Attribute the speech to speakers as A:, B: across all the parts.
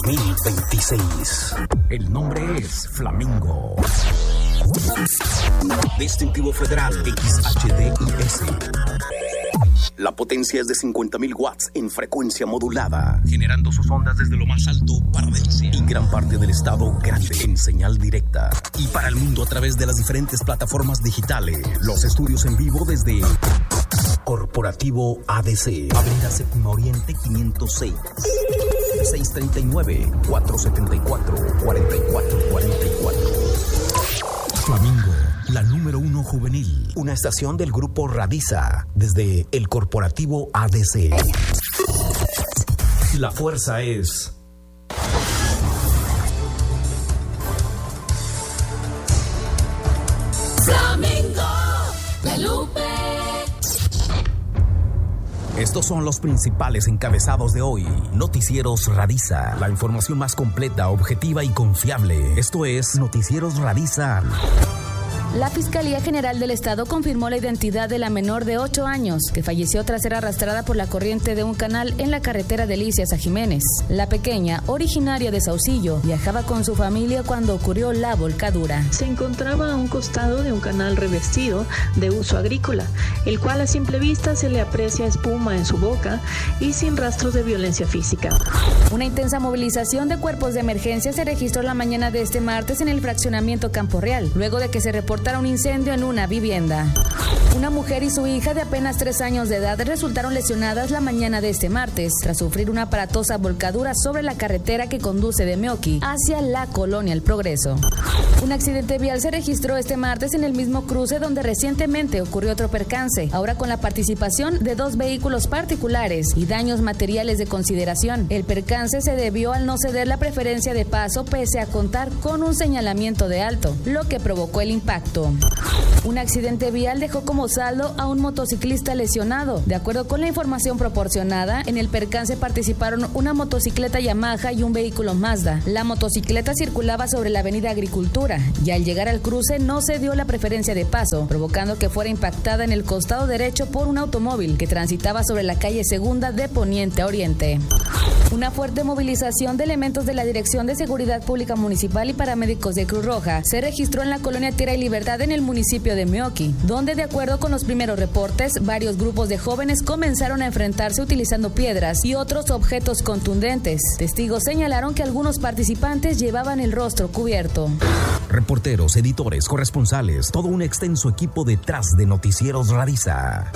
A: 2026. El nombre es Flamingo. Distintivo Federal XHDIS. La potencia es de 50.000 watts en frecuencia modulada, generando sus ondas desde lo más alto para Delcia y gran parte del estado grande en señal directa. Y para el mundo a través de las diferentes plataformas digitales. Los estudios en vivo desde Corporativo ADC, Avenida Séptima Oriente 506, 639-474-4444. Flamingo, la número 1 juvenil. Una estación del grupo Radiza desde el Corporativo ADC. La fuerza es
B: Flamingo, la Lupe.
A: Estos son los principales encabezados de hoy. Noticieros Radiza, la información más completa, objetiva y confiable. Esto es Noticieros Radiza.
C: La Fiscalía General del Estado confirmó la identidad de la menor de 8 años que falleció tras ser arrastrada por la corriente de un canal en la carretera Delicias a Jiménez. La pequeña, originaria de Saucillo, viajaba con su familia cuando ocurrió la volcadura.
D: Se encontraba a un costado de un canal revestido de uso agrícola, el cual a simple vista se le aprecia espuma en su boca y sin rastros de violencia física.
C: Una intensa movilización de cuerpos de emergencia se registró la mañana de este martes en el fraccionamiento Campo Real, luego de que se reportara un incendio en una vivienda. Una mujer y su hija de apenas 3 años de edad resultaron lesionadas la mañana de este martes, tras sufrir una aparatosa volcadura sobre la carretera que conduce de Meoqui hacia la colonia El Progreso. Un accidente vial se registró este martes en el mismo cruce donde recientemente ocurrió otro percance, ahora con la participación de 2 vehículos particulares y daños materiales de consideración. El percance se debió al no ceder la preferencia de paso pese a contar con un señalamiento de alto, lo que provocó el impacto. Un accidente vial dejó como saldo a un motociclista lesionado. De acuerdo con la información proporcionada, en el percance participaron una motocicleta Yamaha y un vehículo Mazda. La motocicleta circulaba sobre la avenida Agricultura y al llegar al cruce no se dio la preferencia de paso, provocando que fuera impactada en el costado derecho por un automóvil que transitaba sobre la calle Segunda de Poniente a Oriente. Una fuerte movilización de elementos de la Dirección de Seguridad Pública Municipal y paramédicos de Cruz Roja se registró en la colonia Tierra y Libertad en el municipio de Meoqui, donde de acuerdo con los primeros reportes, varios grupos de jóvenes comenzaron a enfrentarse utilizando piedras y otros objetos contundentes. Testigos señalaron que algunos participantes llevaban el rostro cubierto.
A: Reporteros, editores, corresponsales, todo un extenso equipo detrás de Noticieros Radiza.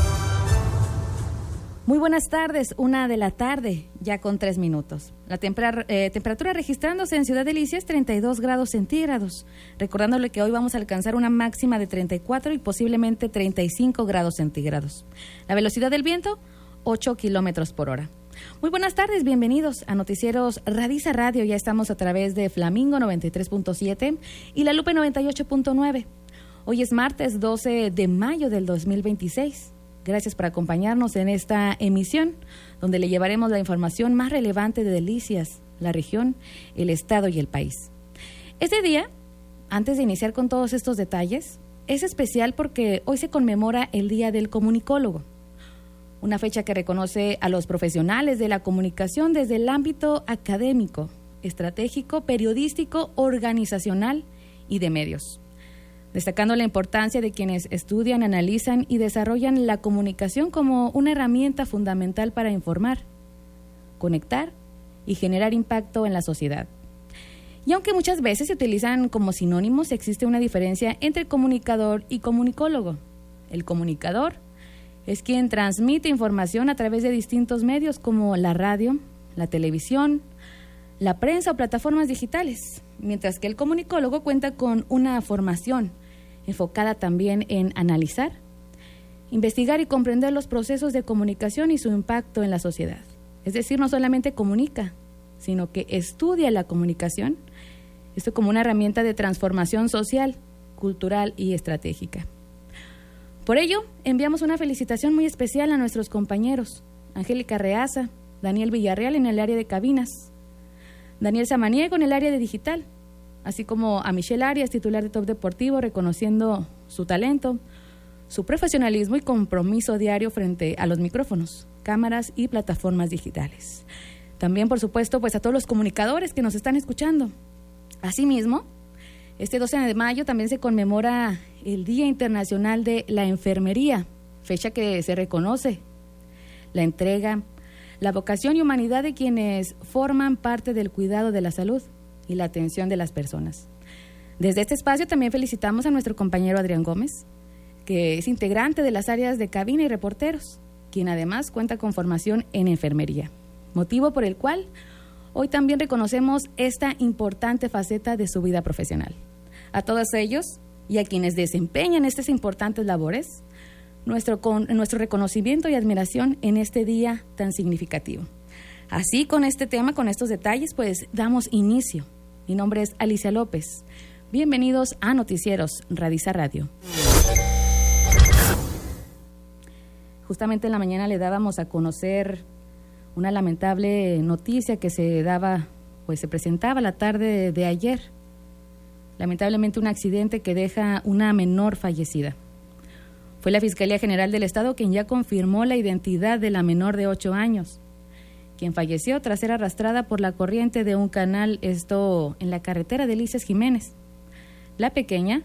C: Muy buenas tardes, 1:00 p.m, ya con 3 minutos. La temperatura registrándose en Ciudad Delicias 32 grados centígrados, recordándole que hoy vamos a alcanzar una máxima de 34 y posiblemente 35 grados centígrados. La velocidad del viento, 8 kilómetros por hora. Muy buenas tardes, bienvenidos a Noticieros Radiza Radio. Ya estamos a través de Flamingo 93.7 y La Lupe 98.9. Hoy es martes 12 de mayo del 2026. Gracias por acompañarnos en esta emisión, donde le llevaremos la información más relevante de Delicias, la región, el estado y el país. Este día, antes de iniciar con todos estos detalles, es especial porque hoy se conmemora el Día del Comunicólogo, una fecha que reconoce a los profesionales de la comunicación desde el ámbito académico, estratégico, periodístico, organizacional y de medios, destacando la importancia de quienes estudian, analizan y desarrollan la comunicación como una herramienta fundamental para informar, conectar y generar impacto en la sociedad. Y aunque muchas veces se utilizan como sinónimos, existe una diferencia entre comunicador y comunicólogo. El comunicador es quien transmite información a través de distintos medios como la radio, la televisión, la prensa o plataformas digitales, mientras que el comunicólogo cuenta con una formación enfocada también en analizar, investigar y comprender los procesos de comunicación y su impacto en la sociedad. Es decir, no solamente comunica, sino que estudia la comunicación, esto como una herramienta de transformación social, cultural y estratégica. Por ello, enviamos una felicitación muy especial a nuestros compañeros, Angélica Reaza, Daniel Villarreal en el área de cabinas, Daniel Samaniego en el área de digital, así como a Michelle Arias, titular de Top Deportivo, reconociendo su talento, su profesionalismo y compromiso diario frente a los micrófonos, cámaras y plataformas digitales. También, por supuesto, pues a todos los comunicadores que nos están escuchando. Asimismo, este 12 de mayo también se conmemora el Día Internacional de la Enfermería, fecha que se reconoce la entrega, la vocación y humanidad de quienes forman parte del cuidado de la salud y la atención de las personas. Desde este espacio también felicitamos a nuestro compañero Adrián Gómez, que es integrante de las áreas de cabina y reporteros, quien además cuenta con formación en enfermería, motivo por el cual hoy también reconocemos esta importante faceta de su vida profesional. A todos ellos y a quienes desempeñan estas importantes labores, nuestro reconocimiento y admiración en este día tan significativo. Así, con este tema, con estos detalles, pues damos inicio. Mi nombre es Alicia López. Bienvenidos a Noticieros Radisa Radio. Justamente en la mañana le dábamos a conocer una lamentable noticia que se presentaba la tarde de ayer. Lamentablemente un accidente que deja una menor fallecida. Fue la Fiscalía General del Estado quien ya confirmó la identidad de la menor de 8 años, quien falleció tras ser arrastrada por la corriente de un canal, esto en la carretera de Delicias Jiménez. La pequeña,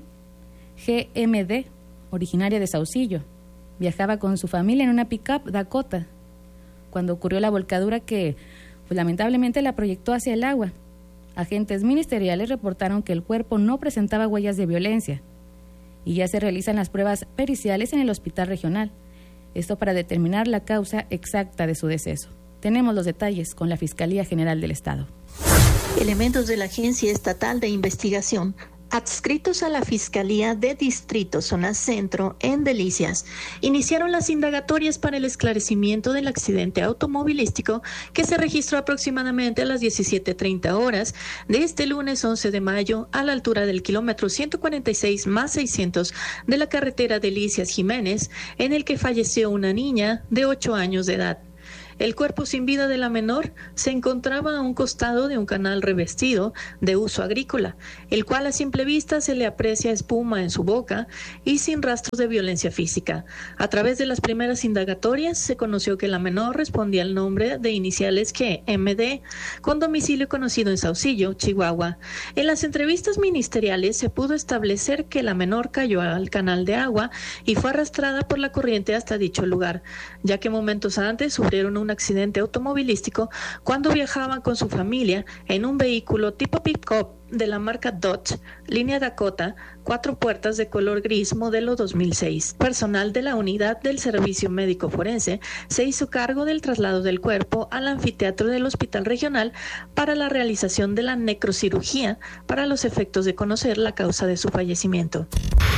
C: GMD, originaria de Saucillo, viajaba con su familia en una pick-up Dakota cuando ocurrió la volcadura que lamentablemente la proyectó hacia el agua. Agentes ministeriales reportaron que el cuerpo no presentaba huellas de violencia y ya se realizan las pruebas periciales en el hospital regional. Esto para determinar la causa exacta de su deceso. Tenemos los detalles con la Fiscalía General del Estado.
D: Elementos de la Agencia Estatal de Investigación, adscritos a la Fiscalía de Distrito Zona Centro en Delicias, iniciaron las indagatorias para el esclarecimiento del accidente automovilístico que se registró aproximadamente a las 17:30 horas de este lunes 11 de mayo a la altura del kilómetro 146 más 600 de la carretera Delicias Jiménez, en el que falleció una niña de 8 años de edad. El cuerpo sin vida de la menor se encontraba a un costado de un canal revestido de uso agrícola, el cual a simple vista se le aprecia espuma en su boca y sin rastros de violencia física. A través de las primeras indagatorias se conoció que la menor respondía al nombre de iniciales GMD, con domicilio conocido en Saucillo, Chihuahua. En las entrevistas ministeriales se pudo establecer que la menor cayó al canal de agua y fue arrastrada por la corriente hasta dicho lugar, ya que momentos antes sufrieron un accidente automovilístico cuando viajaban con su familia en un vehículo tipo pick-up de la marca Dodge, línea Dakota, 4 puertas de color gris, modelo 2006. Personal de la unidad del Servicio Médico Forense se hizo cargo del traslado del cuerpo al anfiteatro del Hospital Regional para la realización de la necrocirugía para los efectos de conocer la causa de su fallecimiento.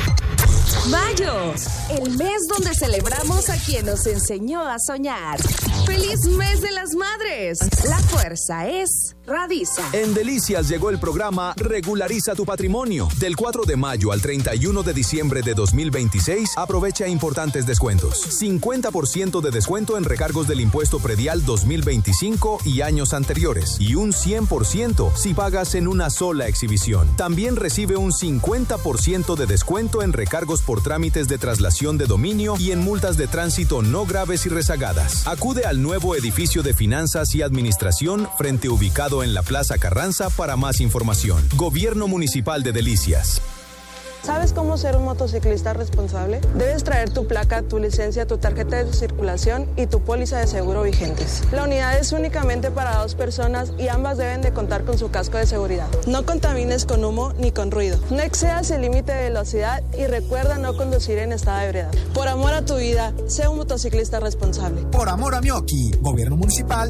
B: Mayo, el mes donde celebramos a quien nos enseñó a soñar. ¡Feliz mes de las madres! La fuerza es Radisa.
E: En Delicias llegó el programa Regulariza tu Patrimonio. Del 4 de mayo al 31 de diciembre de 2026, aprovecha importantes descuentos. 50% de descuento en recargos del impuesto predial 2025 y años anteriores. Y un 100% si pagas en una sola exhibición. También recibe un 50% de descuento en recargos por trámites de traslación de dominio y en multas de tránsito no graves y rezagadas. Acude al nuevo edificio de Finanzas y Administración frente ubicado en la Plaza Carranza para más información. Gobierno Municipal de Delicias.
F: ¿Sabes cómo ser un motociclista responsable? Debes traer tu placa, tu licencia, tu tarjeta de circulación y tu póliza de seguro vigentes. La unidad es únicamente para 2 personas y ambas deben de contar con su casco de seguridad. No contamines con humo ni con ruido. No excedas el límite de velocidad y recuerda no conducir en estado de ebriedad. Por amor a tu vida, sé un motociclista responsable.
G: Por amor a Mioki, Gobierno Municipal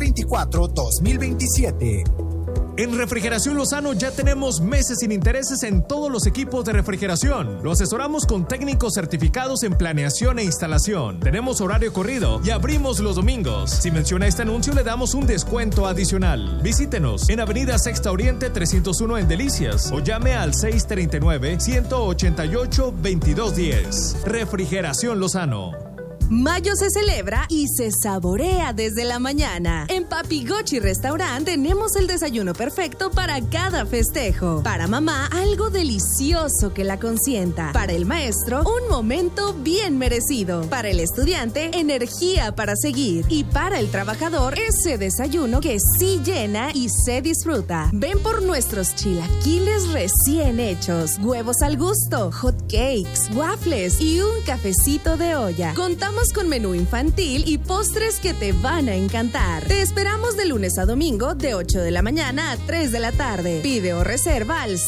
G: 2024-2027.
H: En Refrigeración Lozano ya tenemos meses sin intereses en todos los equipos de refrigeración. Lo asesoramos con técnicos certificados en planeación e instalación. Tenemos horario corrido y abrimos los domingos. Si menciona este anuncio le damos un descuento adicional. Visítenos en Avenida Sexta Oriente 301 en Delicias o llame al 639-188-2210. Refrigeración Lozano.
B: Mayo se celebra y se saborea desde la mañana. En Papi Gochi Restaurant tenemos el desayuno perfecto para cada festejo. Para mamá, algo delicioso que la consienta. Para el maestro, un momento bien merecido. Para el estudiante, energía para seguir. Y para el trabajador, ese desayuno que sí llena y se disfruta. Ven por nuestros chilaquiles recién hechos, huevos al gusto, hot cakes, waffles y un cafecito de olla. Contamos con menú infantil y postres que te van a encantar. Te esperamos de lunes a domingo de 8 de la mañana a 3 de la tarde. Pide o reserva al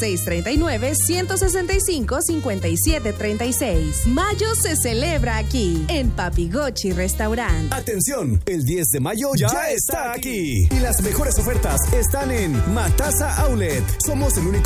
B: 639-165-5736. Mayo se celebra aquí, en Papi Gochi Restaurant.
I: Atención, el 10 de mayo ya está aquí. Y las mejores ofertas están en Matasa Outlet. Somos el único